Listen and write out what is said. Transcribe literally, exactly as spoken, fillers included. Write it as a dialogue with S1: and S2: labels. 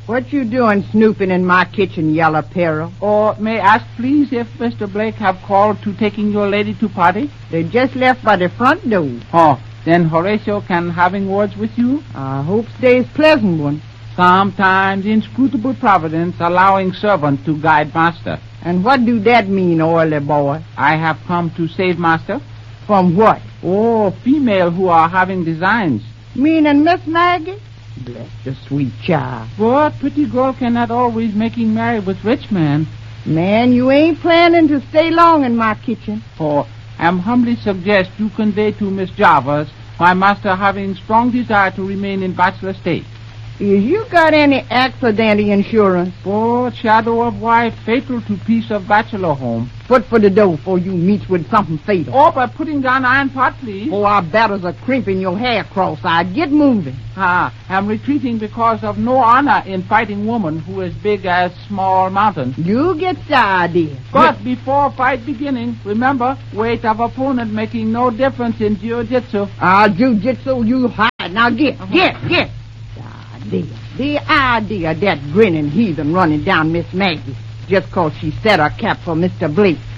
S1: What you doing snooping in my kitchen, Yellow Peril?
S2: Or may I ask, please, if Mister Blake have called to taking your lady to party?
S1: They just left by the front door.
S2: Oh, then Horatio can having words with you?
S1: I hope stays pleasant one.
S2: Sometimes inscrutable providence allowing servant to guide master.
S1: And what do that mean, oily boy?
S2: I have come to save master.
S1: From what?
S2: Oh, female who are having designs.
S1: Meaning Miss Maggie? Bless the sweet child.
S2: But pretty girl cannot always making marry with rich man.
S1: Man, you ain't planning to stay long in my kitchen.
S2: Oh, I'm humbly suggest you convey to Miss Jarvis my master having strong desire to remain in bachelor state.
S1: Is you got any accident insurance?
S2: Oh, shadow of wife fatal to peace of bachelor home.
S1: Foot for the door before you meet with something fatal.
S2: Oh, by putting down iron pot, please.
S1: Oh, our batters are crimping your hair cross-eyed. Get moving.
S2: Ah, I'm retreating because of no honor in fighting woman who is big as small mountain.
S1: You get started, dear.
S2: But before fight beginning, remember, weight of opponent making no difference in jiu-jitsu.
S1: Ah, jiu-jitsu, you hide. Now get, uh-huh. get, get. The, the idea of that grinning heathen running down Miss Maggie just 'cause she set her cap for Mister Blake.